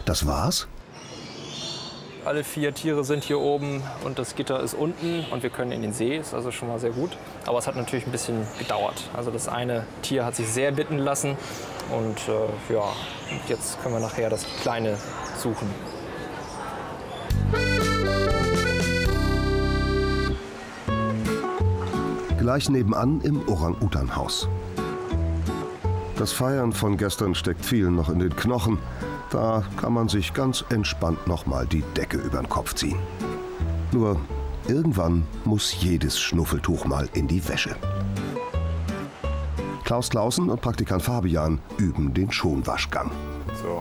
Das war's? Alle 4 Tiere sind hier oben und das Gitter ist unten und wir können in den See, ist also schon mal sehr gut. Aber es hat natürlich ein bisschen gedauert. Also das eine Tier hat sich sehr bitten lassen und ja, jetzt können wir nachher das kleine suchen. Gleich nebenan im Orang-Utan-Haus. Das Feiern von gestern steckt vielen noch in den Knochen. Da kann man sich ganz entspannt noch mal die Decke über den Kopf ziehen. Nur irgendwann muss jedes Schnuffeltuch mal in die Wäsche. Klaus Clausen und Praktikant Fabian üben den Schonwaschgang. So.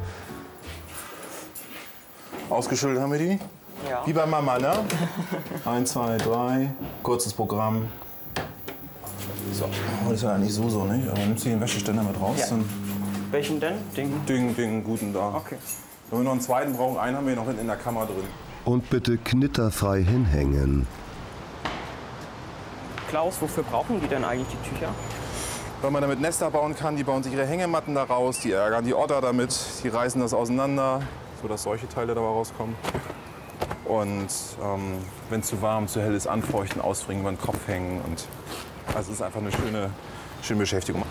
Ausgeschüttelt haben wir die? Ja. Wie bei Mama, ne? 1, 2, 3. Kurzes Programm. So. Oh, das ist ja eigentlich so, nicht? Aber nimmst du den Wäscheständer mit raus? Ja. Welchen denn? Den guten da. Okay. Wenn wir noch einen zweiten brauchen, einen haben wir noch hinten in der Kammer drin. Und bitte knitterfrei hinhängen. Klaus, wofür brauchen die denn eigentlich die Tücher? Weil man damit Nester bauen kann, die bauen sich ihre Hängematten da raus, die ärgern die Otter damit, die reißen das auseinander, sodass solche Teile dabei rauskommen. Und wenn es zu warm, zu hell ist, anfeuchten, ausfringen, über den Kopf hängen. Und also es ist einfach eine schöne Beschäftigung.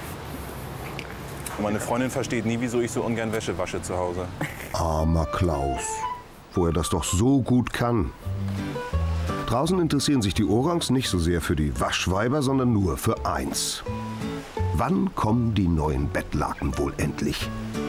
Und meine Freundin versteht nie, wieso ich so ungern Wäsche wasche zu Hause. Armer Klaus, wo er das doch so gut kann. Draußen interessieren sich die Orangs nicht so sehr für die Waschweiber, sondern nur für eins. Wann kommen die neuen Bettlaken wohl endlich?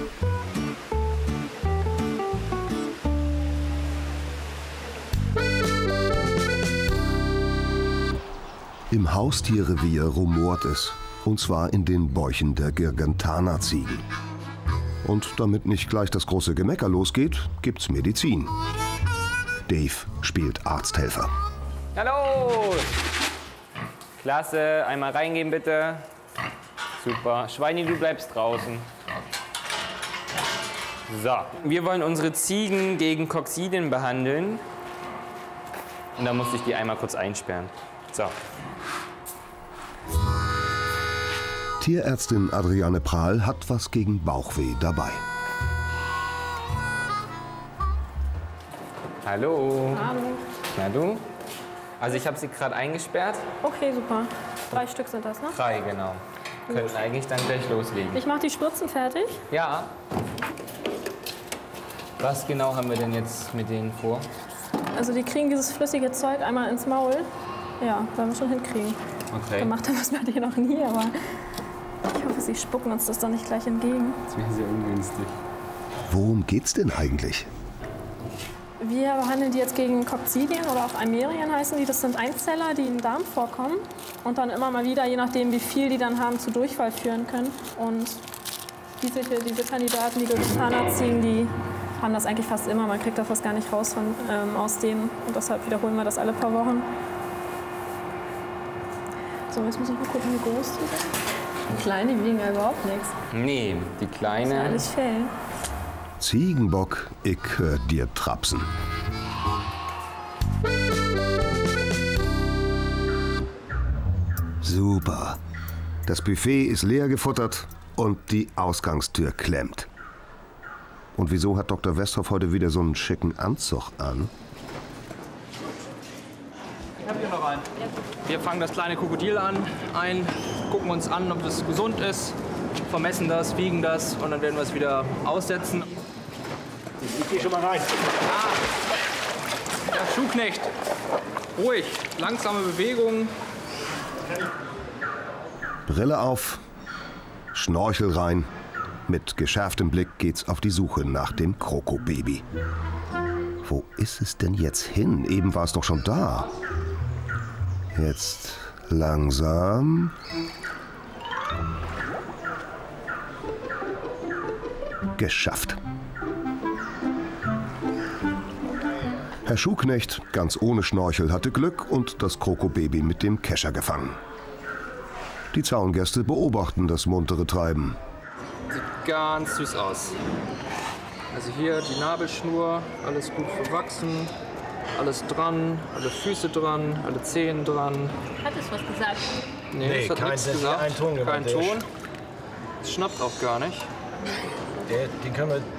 Im Haustierrevier rumort es, und zwar in den Bäuchen der Girgentana-Ziegen. Und damit nicht gleich das große Gemecker losgeht, gibt's Medizin. Dave spielt Arzthelfer. Hallo! Klasse, einmal reingehen bitte. Super. Schweini, du bleibst draußen. So, wir wollen unsere Ziegen gegen Koksidien behandeln. Und da musste ich die einmal kurz einsperren. So. Tierärztin Adriane Prahl hat was gegen Bauchweh dabei. Hallo. Hallo. Na du? Also ich habe sie gerade eingesperrt. Okay, super. 3 Stück sind das, ne? 3, genau. Können eigentlich dann gleich loslegen. Ich mache die Spritzen fertig. Ja. Was genau haben wir denn jetzt mit denen vor? Also die kriegen dieses flüssige Zeug einmal ins Maul. Ja, werden wir schon hinkriegen. Okay. Gemacht haben wir es bei denen noch nie, aber ich hoffe, sie spucken uns das dann nicht gleich entgegen. Das wäre sehr ungünstig. Worum geht's denn eigentlich? Wir behandeln die jetzt gegen Koksidien oder auch Eimerien heißen die. Das sind Einzeller, die im Darm vorkommen und dann immer mal wieder, je nachdem wie viel die dann haben, zu Durchfall führen können. Und diese Kandidaten, die Girgentana-Ziegen, die haben das eigentlich fast immer. Man kriegt da fast gar nicht raus aus denen und deshalb wiederholen wir das alle paar Wochen. So, jetzt muss ich mal gucken, wie groß die sind. Die Kleinen, die wiegen ja überhaupt nichts. Nee, die Das Kleine. ist ja alles Fell. Ziegenbock, ich hör dir trapsen. Super. Das Buffet ist leer gefuttert und die Ausgangstür klemmt. Und wieso hat Dr. Westhoff heute wieder so einen schicken Anzug an? Ich habe hier noch einen. Wir fangen das kleine Krokodil ein, gucken uns an, ob das gesund ist, vermessen das, wiegen das und dann werden wir es wieder aussetzen. Ich gehe schon mal rein. Ja, Schuhknecht, ruhig, langsame Bewegungen. Brille auf, Schnorchel rein. Mit geschärftem Blick geht's auf die Suche nach dem Krokobaby. Wo ist es denn jetzt hin? Eben war es doch schon da. Jetzt langsam. Geschafft. Herr Schuhknecht, ganz ohne Schnorchel, hatte Glück und das Krokobaby mit dem Kescher gefangen. Die Zaungäste beobachten das muntere Treiben. Sieht ganz süß aus. Also hier die Nabelschnur, alles gut verwachsen, alles dran, alle Füße dran, alle Zehen dran. Hat es was gesagt? Nee, das hat nichts gesagt. Ton Kein Ton. Es schnappt auch gar nicht. Den können wir